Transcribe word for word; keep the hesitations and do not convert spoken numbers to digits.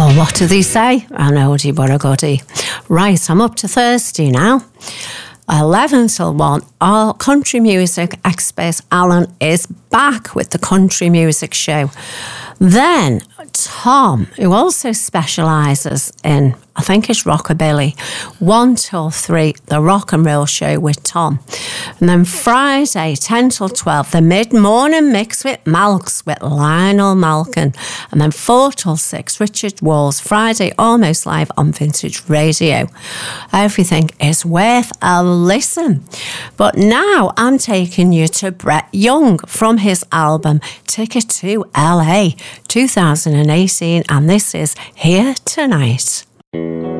Oh, what do they say? An oldie but a goodie. Right, I'm up to Thursday now. eleven till one, all country music expert Alan is back with the country music show. Then Tom, who also specialises in, I think it's rockabilly, one till three, the rock and roll show with Tom. And then Friday, ten till twelve, the mid-morning mix with Malks with Lionel Malkin. And then four till six, Richard Walls, Friday, almost live on Vintage Radio. Everything is worth a listen. But now I'm taking you to Brett Young from his album Ticket to L A two thousand eighteen, and this is Here Tonight.